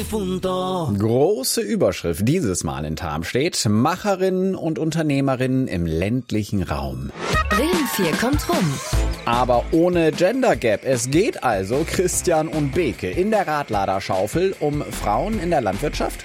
difunto. Große Überschrift dieses Mal in Tarmstedt. Macherinnen und Unternehmerinnen im ländlichen Raum. Bremen 4 kommt rum. Aber ohne Gender Gap. Es geht also, Christian und Beke, in der Radladerschaufel um Frauen in der Landwirtschaft.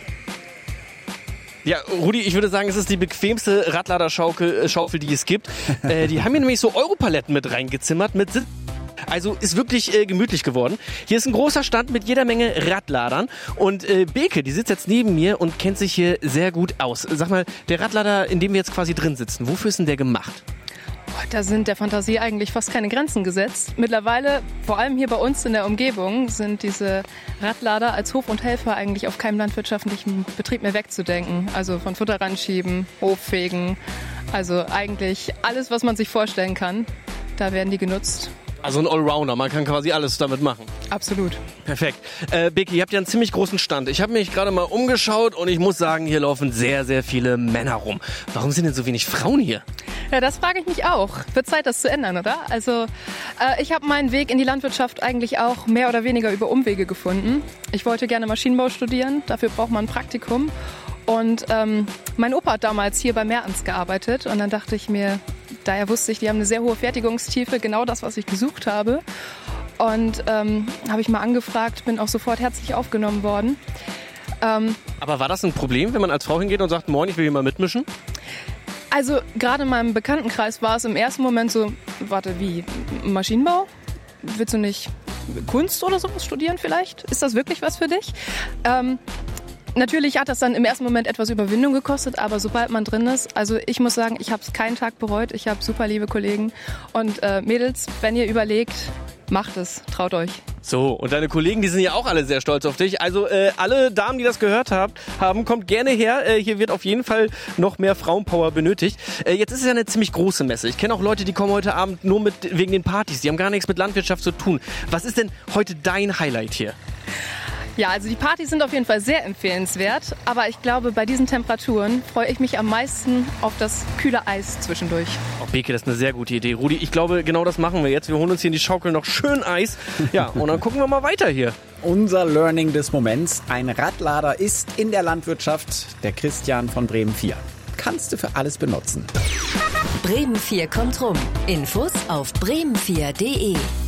Ja, Rudi, ich würde sagen, es ist die bequemste Radladerschaufel, die es gibt. Die haben hier nämlich so Europaletten mit reingezimmert, mit Sitz. Also ist wirklich gemütlich geworden. Hier ist ein großer Stand mit jeder Menge Radladern. Und Beke, die sitzt jetzt neben mir und kennt sich hier sehr gut aus. Sag mal, der Radlader, in dem wir jetzt quasi drin sitzen, wofür ist denn der gemacht? Da sind der Fantasie eigentlich fast keine Grenzen gesetzt. Mittlerweile, vor allem hier bei uns in der Umgebung, sind diese Radlader als Hof und Helfer eigentlich auf keinem landwirtschaftlichen Betrieb mehr wegzudenken. Also von Futter ranschieben, Hoffegen, also eigentlich alles, was man sich vorstellen kann, da werden die genutzt. Also ein Allrounder, man kann quasi alles damit machen. Absolut. Perfekt. Beke, ihr habt ja einen ziemlich großen Stand. Ich habe mich gerade mal umgeschaut und ich muss sagen, hier laufen sehr, sehr viele Männer rum. Warum sind denn so wenig Frauen hier? Ja, das frage ich mich auch. Wird Zeit, das zu ändern, oder? Also ich habe meinen Weg in die Landwirtschaft eigentlich auch mehr oder weniger über Umwege gefunden. Ich wollte gerne Maschinenbau studieren, dafür braucht man ein Praktikum. Und mein Opa hat damals hier bei Mertens gearbeitet und dann dachte ich mir, daher wusste ich, die haben eine sehr hohe Fertigungstiefe, genau das, was ich gesucht habe. Und habe ich mal angefragt, bin auch sofort herzlich aufgenommen worden. Aber war das ein Problem, wenn man als Frau hingeht und sagt, moin, ich will hier mal mitmischen? Also gerade in meinem Bekanntenkreis war es im ersten Moment so, warte, wie, Maschinenbau? Willst du nicht Kunst oder sowas studieren vielleicht? Ist das wirklich was für dich? Natürlich hat das dann im ersten Moment etwas Überwindung gekostet, aber sobald man drin ist, also ich muss sagen, ich habe es keinen Tag bereut. Ich habe super liebe Kollegen und Mädels, wenn ihr überlegt, macht es, traut euch. So, und deine Kollegen, die sind ja auch alle sehr stolz auf dich. Also alle Damen, die das gehört haben, kommt gerne her. Hier wird auf jeden Fall noch mehr Frauenpower benötigt. Jetzt ist es ja eine ziemlich große Messe. Ich kenne auch Leute, die kommen heute Abend nur wegen den Partys. Die haben gar nichts mit Landwirtschaft zu tun. Was ist denn heute dein Highlight hier? Ja, also die Partys sind auf jeden Fall sehr empfehlenswert, aber ich glaube, bei diesen Temperaturen freue ich mich am meisten auf das kühle Eis zwischendurch. Oh, Beke, das ist eine sehr gute Idee. Rudi, ich glaube, genau das machen wir jetzt. Wir holen uns hier in die Schaukel noch schön Eis. Ja, und dann gucken wir mal weiter hier. Unser Learning des Moments. Ein Radlader ist in der Landwirtschaft. Der Christian von Bremen 4. Kannst du für alles benutzen. Bremen 4 kommt rum. Infos auf bremen4.de.